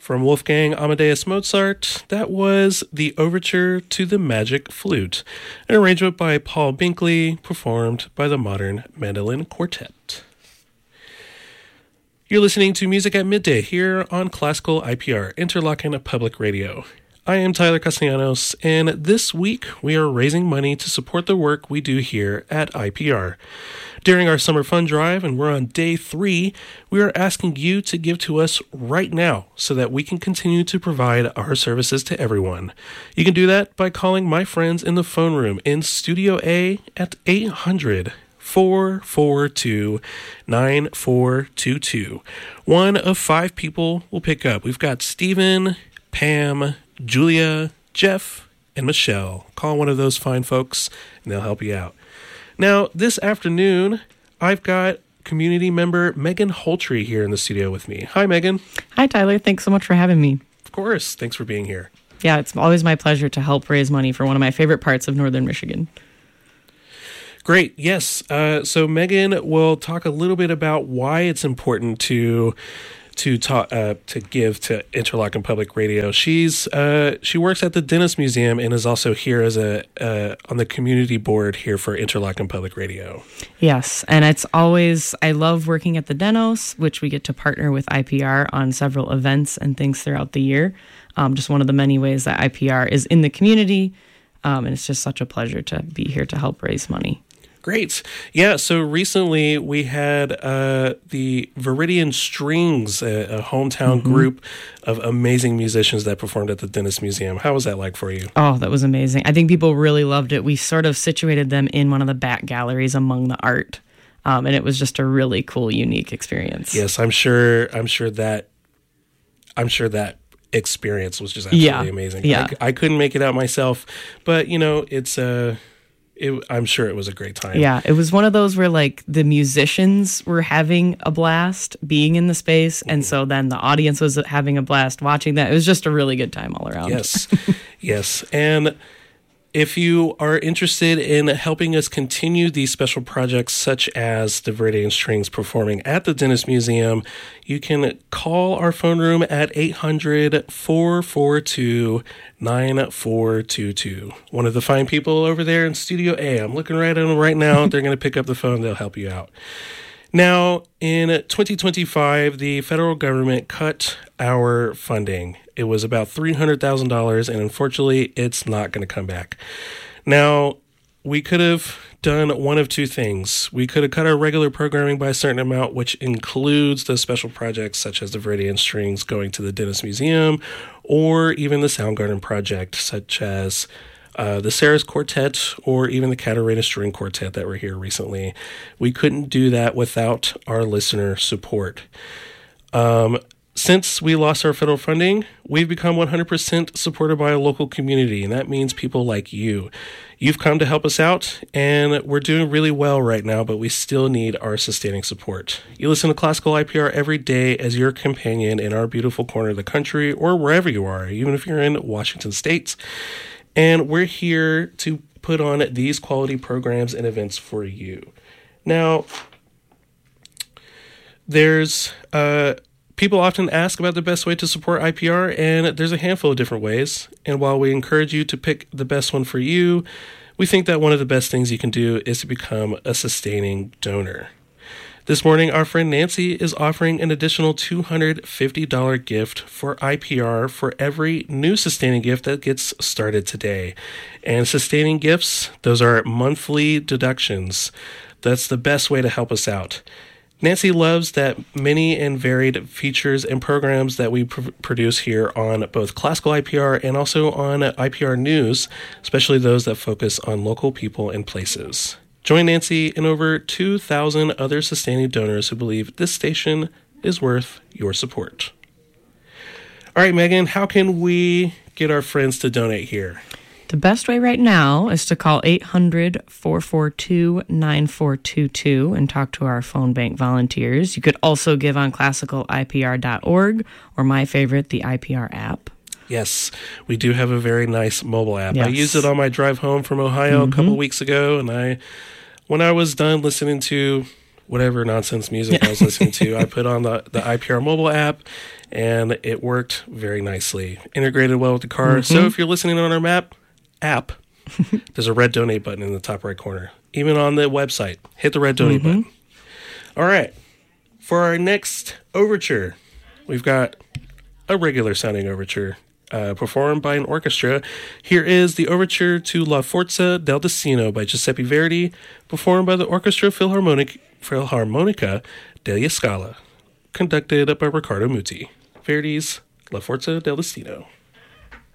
From Wolfgang Amadeus Mozart, that was the Overture to the Magic Flute, an arrangement by Paul Binkley, performed by the Modern Mandolin Quartet. You're listening to Music at Midday here on Classical IPR, Interlochen Public Radio. I am Tyler Castellanos, and this week we are raising money to support the work we do here at IPR. During our summer fund drive, and we're on day 3, we are asking you to give to us right now so that we can continue to provide our services to everyone. You can do that by calling my friends in the phone room in Studio A at 800-442-9422. One of 5 people will pick up. We've got Stephen, Pam, Julia, Jeff, and Michelle. Call one of those fine folks, and they'll help you out. Now, this afternoon, I've got community member Megan Holtree here in the studio with me. Hi, Megan. Hi, Tyler. Thanks so much for having me. Of course. Thanks for being here. Yeah, it's always my pleasure to help raise money for one of my favorite parts of Northern Michigan. Great. Yes. So Megan will talk a little bit about why it's important to give to Interlochen Public Radio. She works at the Dennis Museum and is also here as on the community board here for Interlochen Public Radio. Yes, and I love working at the Dennos, which we get to partner with IPR on several events and things throughout the year. Just one of the many ways that IPR is in the community, and it's just such a pleasure to be here to help raise money. Great. Yeah, so recently we had the Viridian Strings, a hometown group of amazing musicians that performed at the Dennis Museum. How was that like for you? Oh, that was amazing. I think people really loved it. We sort of situated them in one of the back galleries among the art, and it was just a really cool, unique experience. Yes, I'm sure that experience was just absolutely amazing. Yeah. I couldn't make it out myself, but I'm sure it was a great time. Yeah, it was one of those where like the musicians were having a blast being in the space, and so then the audience was having a blast watching that. It was just a really good time all around. Yes, yes. And if you are interested in helping us continue these special projects, such as the Viridian Strings performing at the Dennis Museum, you can call our phone room at 800-442-9422. One of the fine people over there in Studio A, I'm looking right at them right now. They're going to pick up the phone. They'll help you out. Now, in 2025, the federal government cut our funding. It was about $300,000, and unfortunately, it's not going to come back. Now, we could have done one of two things. We could have cut our regular programming by a certain amount, which includes the special projects such as the Viridian Strings going to the Dennis Museum, or even the Soundgarden project, such as the Saris Quartet, or even the Catarina String Quartet that were here recently. We couldn't do that without our listener support. Since we lost our federal funding, we've become 100% supported by a local community, and that means people like you. You've come to help us out, and we're doing really well right now, but we still need our sustaining support. You listen to Classical IPR every day as your companion in our beautiful corner of the country, or wherever you are, even if you're in Washington State. And we're here to put on these quality programs and events for you. Now, there's people often ask about the best way to support IPR, and there's a handful of different ways. And while we encourage you to pick the best one for you, we think that one of the best things you can do is to become a sustaining donor. This morning, our friend Nancy is offering an additional $250 gift for IPR for every new sustaining gift that gets started today. And sustaining gifts, those are monthly deductions. That's the best way to help us out. Nancy loves that many and varied features and programs that we produce here on both Classical IPR and also on IPR News, especially those that focus on local people and places. Join Nancy and over 2,000 other sustaining donors who believe this station is worth your support. All right, Megan, how can we get our friends to donate here? The best way right now is to call 800-442-9422 and talk to our phone bank volunteers. You could also give on classicalipr.org, or my favorite, the IPR app. Yes, we do have a very nice mobile app. Yes. I used it on my drive home from Ohio a couple weeks ago, and when I was done listening to whatever nonsense music I was listening to. I put on the IPR mobile app, and it worked very nicely. Integrated well with the car. So if you're listening on our app, there's a red donate button in the top right corner. Even on the website, hit the red donate button. All right. For our next overture, we've got a regular sounding overture performed by an orchestra. Here is the overture to La Forza del Destino by Giuseppe Verdi, performed by the Orchestra Filarmonica degli Scala, conducted by Riccardo Muti. Verdi's La Forza del Destino.